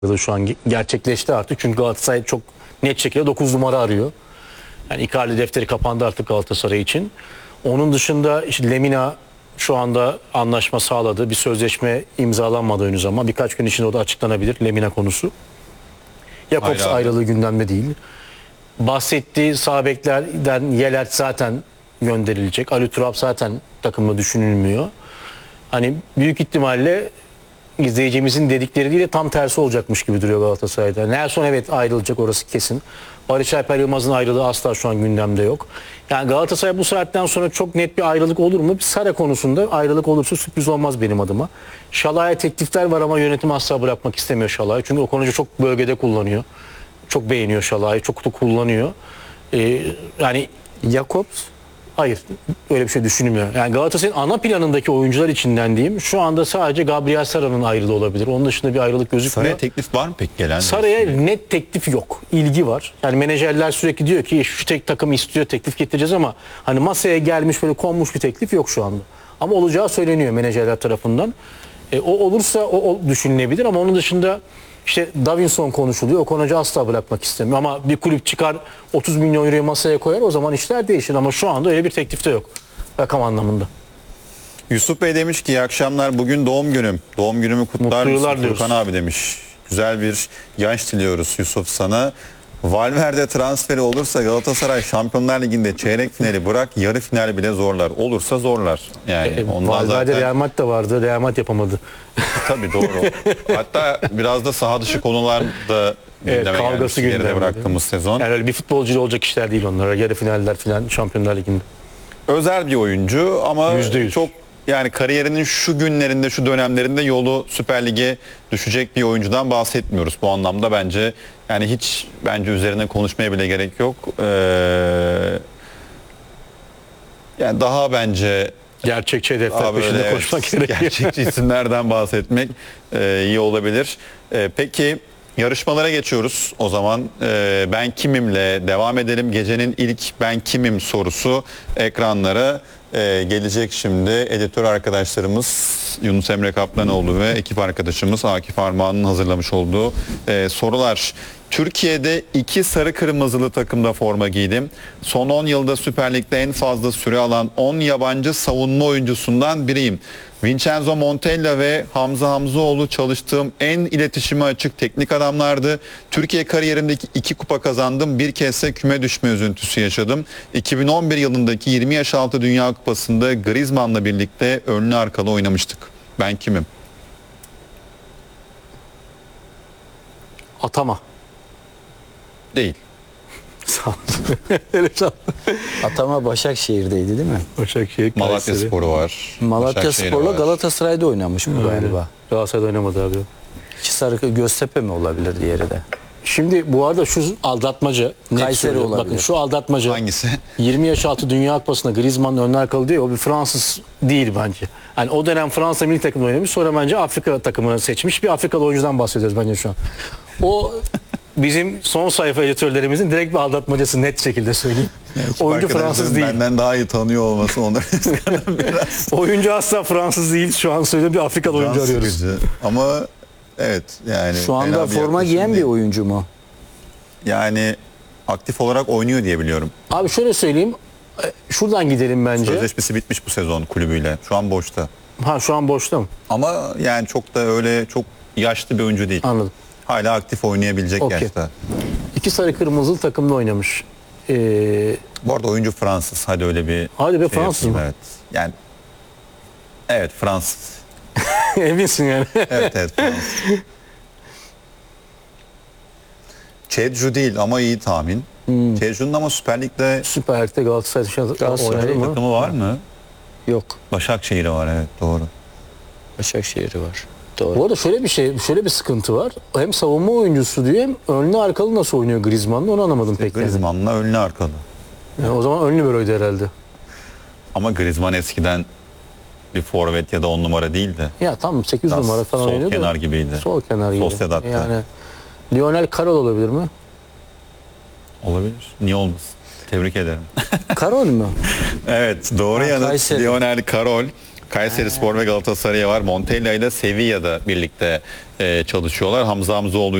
Şu an gerçekleşti artık. Çünkü Galatasaray çok net şekilde 9 numara arıyor. Yani Icardi defteri kapandı artık Galatasaray için. Onun dışında işte Lemina şu anda anlaşma sağladı. Bir sözleşme imzalanmadı henüz ama birkaç gün içinde o da açıklanabilir Lemina konusu. Jakobs ayrılığı gündemde değil. Bahsettiği sağ beklerden Yelert zaten gönderilecek. Ali Turap zaten takımda düşünülmüyor. Hani büyük ihtimalle izleyicimizin dedikleri değil de tam tersi olacakmış gibi duruyor Galatasaray'da. Nelson evet ayrılacak, orası kesin. Barış Alper Yılmaz'ın ayrılığı asla şu an gündemde yok. Yani Galatasaray bu saatten sonra çok net bir ayrılık olur mu? Bir Sara konusunda ayrılık olursa sürpriz olmaz benim adıma. Şalah'a teklifler var ama yönetim asla bırakmak istemiyor Şalah'ı. Çünkü Okan Hoca çok bölgede kullanıyor. Çok beğeniyor Şalah'ı, çok da kullanıyor. Yani Jakobs hayır, öyle bir şey düşünülmüyor. Yani Galatasaray'ın ana planındaki oyuncular içinden diyeyim, şu anda sadece Gabriel Sara'nın ayrılığı olabilir. Onun dışında bir ayrılık gözükmüyor. Sara'ya teklif var mı peki gelen? Sara'ya net teklif yok. İlgi var. Yani menajerler sürekli diyor ki şu tek takım istiyor, teklif getireceğiz ama hani masaya gelmiş böyle konmuş bir teklif yok şu anda. Ama olacağı söyleniyor menajerler tarafından. O olursa o düşünülebilir ama onun dışında işte Davinson konuşuluyor. Okan Hoca asla bırakmak istemiyor. Ama bir kulüp çıkar 30 milyon euroyu masaya koyar, o zaman işler değişir. Ama şu anda öyle bir teklif de yok. Rakam anlamında. Yusuf Bey demiş ki iyi akşamlar, bugün doğum günüm. Doğum günümü kutlar mısın Furkan abi demiş. Güzel bir yaş diliyoruz Yusuf sana. Valverde transferi olursa Galatasaray Şampiyonlar Ligi'nde çeyrek finali bırak yarı final bile zorlar. Olursa zorlar. Yani Valverde zaten... Real Madrid de vardı. Real Madrid yapamadı. Tabii doğru. Hatta biraz da saha dışı konularda kavgası geride bıraktığımız sezon. Yani öyle bir futbolcuyla olacak işler değil onlar. Yarı finaller falan Şampiyonlar Ligi'nde. Özel bir oyuncu ama %100. çok yani kariyerinin şu günlerinde, şu dönemlerinde yolu Süper Lig'e düşecek bir oyuncudan bahsetmiyoruz. Bu anlamda bence yani hiç üzerine konuşmaya bile gerek yok. Yani daha bence gerçekçi hedefler peşinde koşmak gerekiyor. Gerçekçi isimlerden bahsetmek iyi olabilir. Peki yarışmalara geçiyoruz. O zaman ben kimimle devam edelim. Gecenin ilk ben kimim sorusu ekranlara gelecek şimdi. Editör arkadaşlarımız Yunus Emre Kaplanoğlu ve ekip arkadaşımız Akif Armağan'ın hazırlamış olduğu sorular. Türkiye'de 2 sarı kırmızılı takımda forma giydim. Son 10 yılda Süper Lig'de en fazla süre alan 10 yabancı savunma oyuncusundan biriyim. Vincenzo Montella ve Hamza Hamzoğlu çalıştığım en iletişime açık teknik adamlardı. Türkiye kariyerimdeki 2 kupa kazandım. Bir kez de küme düşme üzüntüsü yaşadım. 2011 yılındaki 20 yaş altı Dünya Kupası'nda Griezmann'la birlikte önlü arkalı oynamıştık. Ben kimim? Atama. Değil. Sağ ol. Atama Başakşehir'deydi değil mi? Başakşehir, Malatya Sporu var. Malatya Spor'la Galatasaray'da oynamış bu galiba. Galatasaray'da oynamadı abi. İki sarı Göztepe mi olabilir diğeri de? Şimdi bu arada şu aldatmaca, Kayseri olabilir. Bakın şu aldatmaca. Hangisi? 20 yaş altı Dünya Kupası'nda Griezmann'ın önüne arkalı diyor. O bir Fransız değil bence. Yani o dönem Fransa milli takımda oynamış. Sonra bence Afrika takımını seçmiş. Bir Afrikalı oyuncudan bahsediyoruz bence şu an. O bizim son sayfa editörlerimizin direkt bir aldatmacası, net şekilde söyleyeyim. Oyuncu Fransız değil. Benden daha iyi tanıyor olması onları biraz. Oyuncu asla Fransız değil. Şu an söylediğim bir Afrikalı oyuncu arıyoruz. Sıkıcı. Ama evet yani. Şu anda forma giyen bir oyuncu mu? Yani aktif olarak oynuyor diye biliyorum. Abi şöyle söyleyeyim. Şuradan gidelim bence. Sözleşmesi bitmiş bu sezon kulübüyle. Şu an boşta. Ha, şu an boşta mı? Ama yani çok da öyle çok yaşlı bir oyuncu değil. Anladım. Hala aktif oynayabilecek yaşta. 2 sarı kırmızılı takımda oynamış. Bu arada oyuncu Fransız. Hadi öyle bir Hadi be, Fransız mı? Evet. Yani evet Fransız. Eminsin yani. Evet Fransız. Çedju değil ama iyi tahmin. Çedju'nun ama Süper Lig'de Süper Lig'de Galatasaray oynadı mı? takımı var mı? Yok. Başakşehir'i var, evet doğru. Başakşehir'i var. Doğru. Bu arada şöyle bir sıkıntı var. Hem savunma oyuncusu diyor, hem önlü arkalı nasıl oynuyor Griezmann'la, onu anlamadım pek. Griezmann'la önlü arkalı. Yani o zaman önlü böyleydi herhalde. Ama Griezmann eskiden bir forvet ya da 10 numara değildi. Ya tamam, 8 numara falan oynuyordu. Sol kenar gibiydi. Sol kenar gibi. Sociedad'da. Yani Lionel Karol olabilir mi? Olabilir. Niye olmasın? Tebrik ederim. Karol mu? Evet, doğru yanıt. Kayseri. Lionel Karol. Kayserispor ve Galatasaray var. Montella ile Sevilla'da birlikte çalışıyorlar. Hamza Hamzoğlu